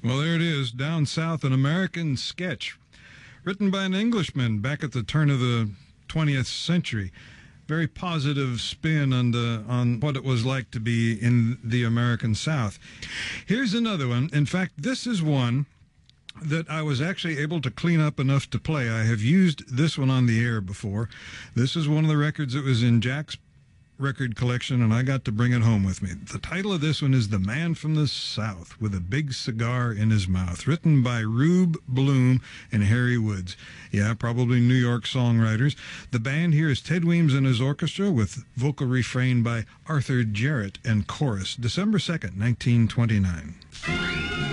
Well, there it is, Down South, an American sketch, written by an Englishman back at the turn of the 20th century. Very positive spin on what it was like to be in the American South. Here's another one. In fact, this is one that I was actually able to clean up enough to play. I have used this one on the air before. This is one of the records that was in Jack's record collection, and I got to bring it home with me. The title of this one is The Man from the South with a Big Cigar in His Mouth, written by Rube Bloom and Harry Woods. Yeah, probably New York songwriters. The band here is Ted Weems and his orchestra with vocal refrain by Arthur Jarrett and chorus. December 2nd, 1929.